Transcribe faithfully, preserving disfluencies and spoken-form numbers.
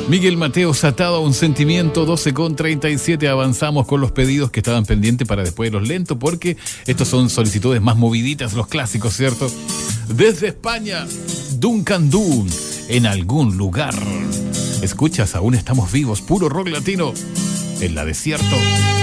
Miguel Mateos, atado a un sentimiento, doce con treinta y siete. Avanzamos con los pedidos que estaban pendientes para después de los lentos, porque estos son solicitudes más moviditas, los clásicos, ¿cierto? Desde España, Duncan Dun, en algún lugar. Escuchas, aún estamos vivos, puro rock latino en la desierto.